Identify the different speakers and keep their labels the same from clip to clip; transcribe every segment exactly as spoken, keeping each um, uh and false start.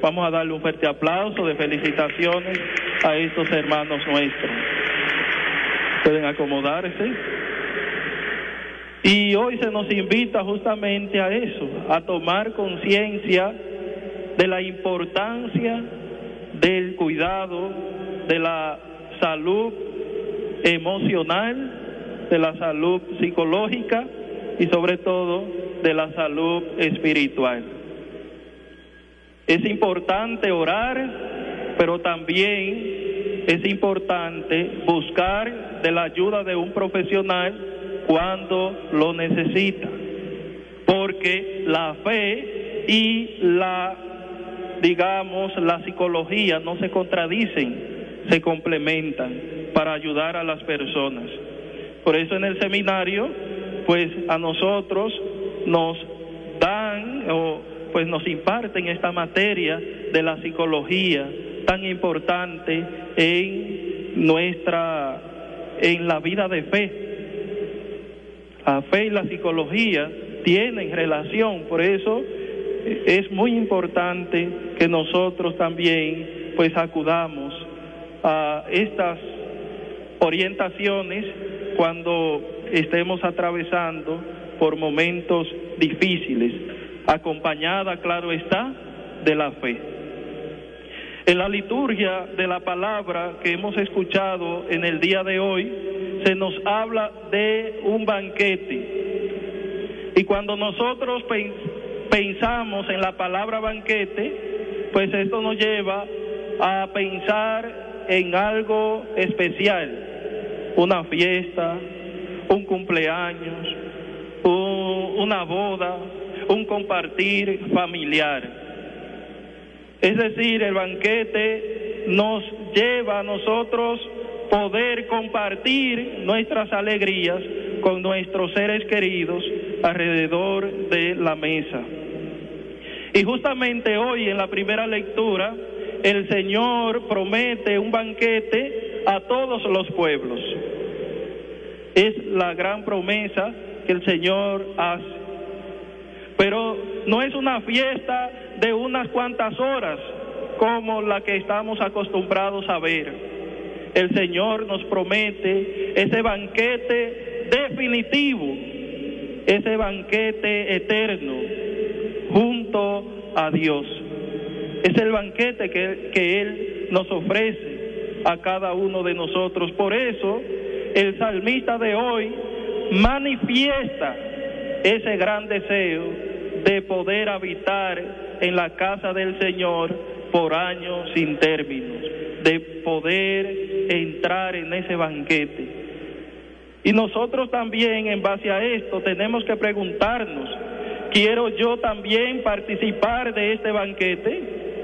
Speaker 1: Vamos a darle un fuerte aplauso de felicitaciones a estos hermanos nuestros. Pueden acomodarse. Y hoy se nos invita justamente a eso, a tomar conciencia de la importancia del cuidado, de la salud emocional, de la salud psicológica y sobre todo de la salud espiritual. Es importante orar, pero también es importante buscar de la ayuda de un profesional cuando lo necesita, porque la fe y la, digamos, la psicología no se contradicen, se complementan para ayudar a las personas. Por eso en el seminario, pues a nosotros nos dan o pues nos imparten esta materia de la psicología tan importante en nuestra, en la vida de fe. La fe y la psicología tienen relación, por eso es muy importante que nosotros también pues acudamos a estas orientaciones cuando estemos atravesando por momentos difíciles, acompañada, claro está, de la fe. En la liturgia de la palabra que hemos escuchado en el día de hoy, se nos habla de un banquete. Y cuando nosotros pensamos en la palabra banquete, pues esto nos lleva a pensar en algo especial, una fiesta, un cumpleaños, un, una boda, un compartir familiar. Es decir, el banquete nos lleva a nosotros poder compartir nuestras alegrías con nuestros seres queridos alrededor de la mesa. Y justamente hoy en la primera lectura, el Señor promete un banquete a todos los pueblos. Es la gran promesa que el Señor hace. Pero no es una fiesta de unas cuantas horas como la que estamos acostumbrados a ver. El Señor nos promete ese banquete definitivo, ese banquete eterno junto a Dios. Es el banquete que, que Él nos ofrece a cada uno de nosotros. Por eso el salmista de hoy manifiesta ese gran deseo de poder habitar en la casa del Señor por años sin términos, de poder entrar en ese banquete. Y nosotros también, en base a esto, tenemos que preguntarnos, ¿quiero yo también participar de este banquete?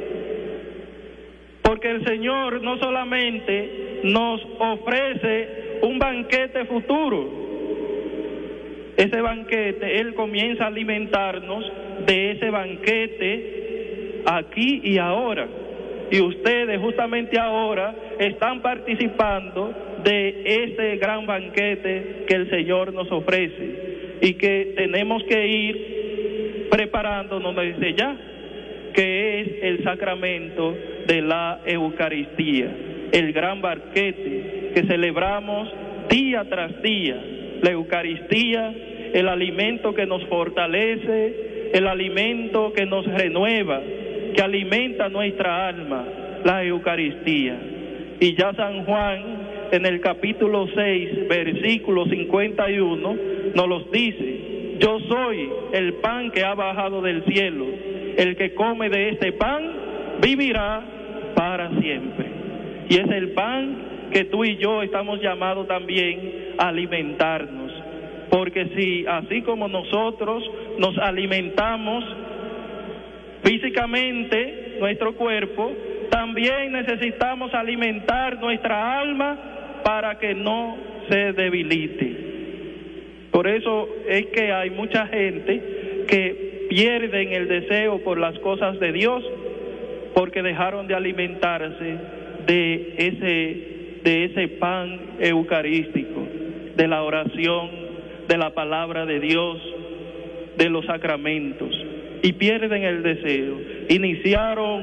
Speaker 1: Porque el Señor no solamente nos ofrece un banquete futuro, ese banquete, Él comienza a alimentarnos de ese banquete aquí y ahora. Y ustedes justamente ahora están participando de ese gran banquete que el Señor nos ofrece y que tenemos que ir preparándonos desde ya, que es el sacramento de la Eucaristía, el gran banquete que celebramos día tras día. La Eucaristía, el alimento que nos fortalece, el alimento que nos renueva, que alimenta nuestra alma, la Eucaristía. Y ya San Juan, en el capítulo seis, versículo cincuenta y uno, nos los dice: yo soy el pan que ha bajado del cielo, el que come de este pan vivirá para siempre. Y es el pan que tú y yo estamos llamados también a alimentarnos, porque si así como nosotros nos alimentamos físicamente, nuestro cuerpo, también necesitamos alimentar nuestra alma para que no se debilite. Por eso es que hay mucha gente que pierden el deseo por las cosas de Dios, porque dejaron de alimentarse de ese de ese pan eucarístico, de la oración, de la palabra de Dios, de los sacramentos, y pierden el deseo. Iniciaron